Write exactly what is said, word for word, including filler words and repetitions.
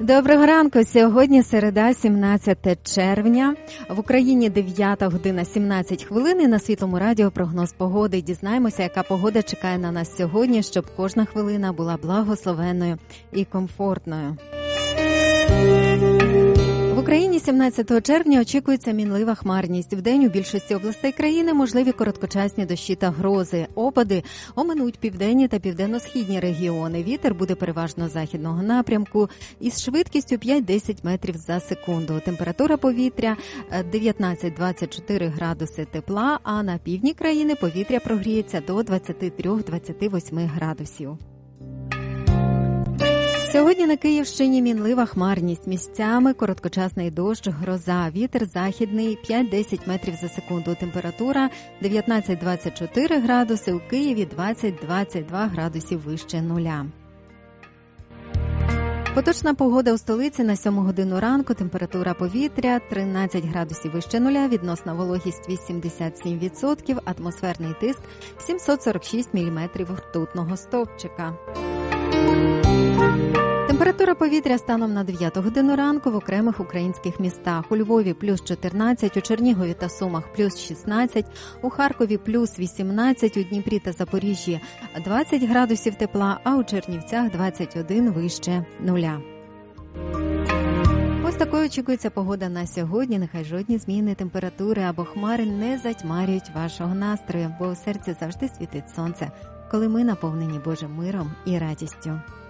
Доброго ранку. Сьогодні середа, сімнадцяте червня. В Україні дев'ята година сімнадцять хвилин. І на Світлому радіо прогноз погоди. Дізнаємося, яка погода чекає на нас сьогодні, щоб кожна хвилина була благословенною і комфортною. В Україні сімнадцятого червня очікується мінлива хмарність. Вдень у більшості областей країни можливі короткочасні дощі та грози. Опади оминуть південні та південно-східні регіони. Вітер буде переважно західного напрямку із швидкістю п'ять-десять метрів за секунду. Температура повітря дев'ятнадцять-двадцять чотири градуси тепла, а на півдні країни повітря прогріється до двадцять три - двадцять вісім градусів. Сьогодні на Київщині мінлива хмарність. Місцями короткочасний дощ, гроза. Вітер західний п'ять-десять метрів за секунду. Температура дев'ятнадцять-двадцять чотири градуси. У Києві двадцять-двадцять два градусів вище нуля. Поточна погода у столиці на сьому годину ранку. Температура повітря тринадцять градусів вище нуля, відносна вологість вісімдесят сім відсотків, атмосферний тиск сімсот сорок шість міліметрів ртутного стовпчика. Температура повітря станом на дев'яту годину ранку в окремих українських містах. У Львові – плюс чотирнадцять, у Чернігові та Сумах – плюс шістнадцять, у Харкові – плюс вісімнадцять, у Дніпрі та Запоріжжі – двадцять градусів тепла, а у Чернівцях – двадцять один вище нуля. Ось такою очікується погода на сьогодні. Нехай жодні зміни температури або хмари не затьмарюють вашого настрою, бо у серці завжди світить сонце, коли ми наповнені Божим миром і радістю.